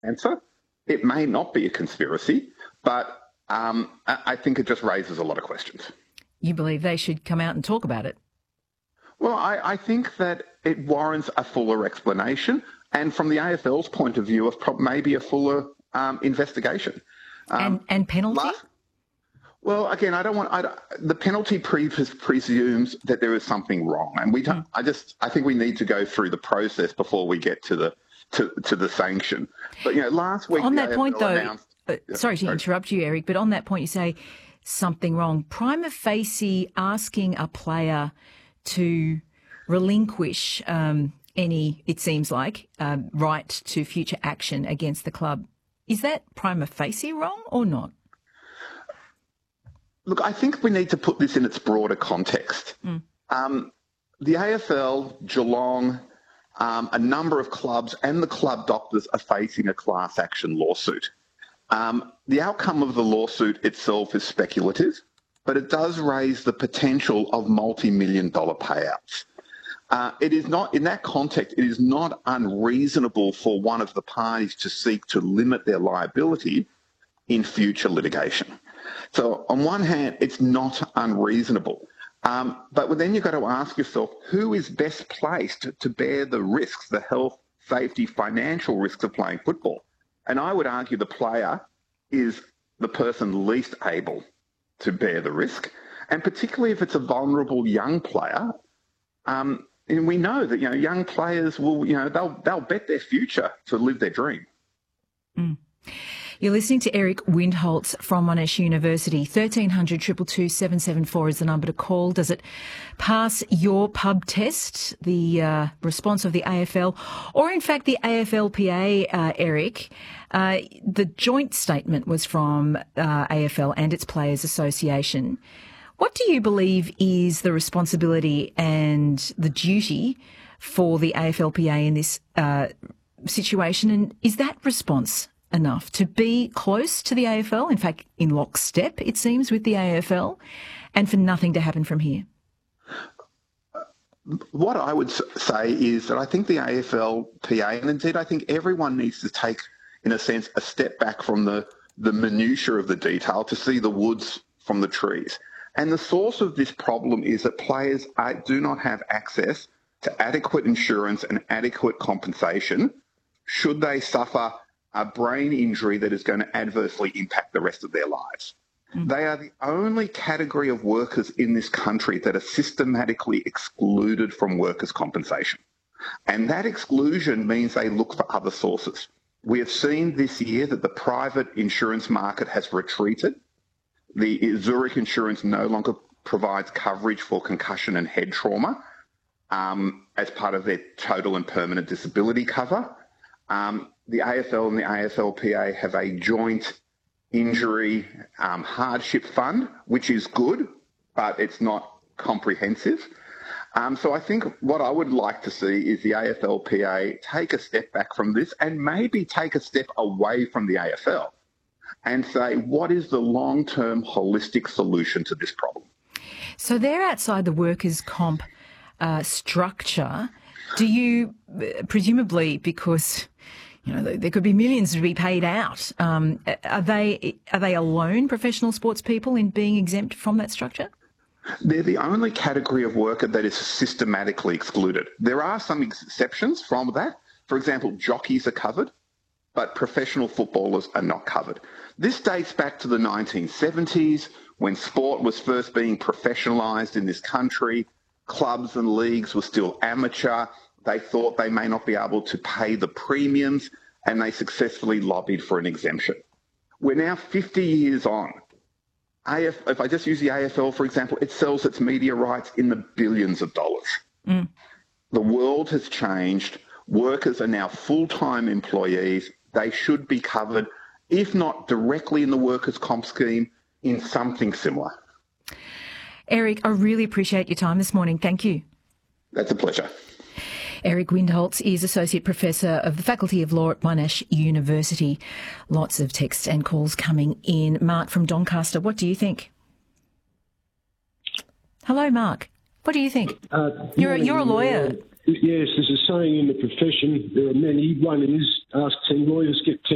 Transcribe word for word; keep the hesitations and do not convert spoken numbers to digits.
answer. It may not be a conspiracy, but um, I think it just raises a lot of questions. You believe they should come out and talk about it? Well, I, I think that it warrants a fuller explanation, and from the A F L's point of view, of pro- maybe a fuller um, investigation. Um, and, and penalty? Last, well, again, I don't want I don't, the penalty pre- presumes that there is something wrong, and we. Don't, mm. I just I think we need to go through the process before we get to the to, to the sanction. But you know, last week on the that A F L point, though, announced, uh, sorry to sorry. interrupt you, Eric, but on that point, you say something wrong. Prima facie, asking a player to relinquish um, any, it seems like, um, right to future action against the club. Is that prima facie wrong or not? Look, I think we need to put this in its broader context. Mm. Um, the A F L, Geelong, um, a number of clubs and the club doctors are facing a class action lawsuit. Um, the outcome of the lawsuit itself is speculative, but it does raise the potential of multi-million dollar payouts. Uh, it is not, in that context, it is not unreasonable for one of the parties to seek to limit their liability in future litigation. So on one hand, it's not unreasonable. Um, but then you've got to ask yourself, who is best placed to bear the risks, the health, safety, financial risks of playing football? And I would argue the player is the person least able to bear the risk. And particularly if it's a vulnerable young player, um, and we know that, you know, young players will, you know, they'll they'll bet their future to live their dream. Mm. You're listening to Eric Windholtz from Monash University. thirteen hundred, two two two, seven seven four is the number to call. Does it pass your pub test, the uh, response of the A F L, or in fact the A F L P A, uh, Eric? Uh, the joint statement was from uh, A F L and its Players Association. What do you believe is the responsibility and the duty for the A F L P A in this uh, situation? And is that response enough to be close to the A F L, in fact, in lockstep, it seems, with the A F L, and for nothing to happen from here? What I would say is that I think the A F L P A, and indeed I think everyone needs to take, in a sense, a step back from the, the minutiae of the detail to see the woods from the trees. And the source of this problem is that players are, do not have access to adequate insurance and adequate compensation should they suffer a brain injury that is going to adversely impact the rest of their lives. Mm. They are the only category of workers in this country that are systematically excluded from workers' compensation. And that exclusion means they look for other sources. We have seen this year that the private insurance market has retreated. The Zurich Insurance no longer provides coverage for concussion and head trauma um, as part of their total and permanent disability cover. Um, the A F L and the A F L P A have a joint injury um, hardship fund, which is good, but it's not comprehensive. Um, so I think what I would like to see is the A F L P A take a step back from this and maybe take a step away from the A F L and say, what is the long-term holistic solution to this problem? So they're outside the workers' comp uh, structure. Do you, presumably because, you know, there could be millions to be paid out, um, are they are they alone professional sports people in being exempt from that structure? They're the only category of worker that is systematically excluded. There are some exceptions from that. For example, jockeys are covered, but professional footballers are not covered. This dates back to the nineteen seventies when sport was first being professionalised in this country. Clubs and leagues were still amateur. They thought they may not be able to pay the premiums, and they successfully lobbied for an exemption. We're now fifty years on. A F, if I just use the A F L, for example, it sells its media rights in the billions of dollars. Mm. The world has changed. Workers are now full-time employees. They should be covered, if not directly in the workers' comp scheme, in something similar. Eric, I really appreciate your time this morning. Thank you. That's a pleasure. Eric Windholtz is Associate Professor of the Faculty of Law at Monash University. Lots of texts and calls coming in. Mark from Doncaster, what do you think? Hello, Mark. What do you think? Uh, you're, you're a lawyer. Uh, yes, there's a saying in the profession, there are many. One is, ask ten lawyers, get ten